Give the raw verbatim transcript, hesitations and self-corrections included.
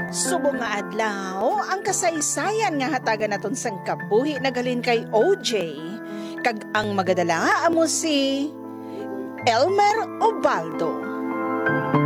Subong nga adlaw, ang kasaysayan nga hatagan naton sang kabuhi nagalin kay O J. Kag ang magadala amo si Elmer Obaldo.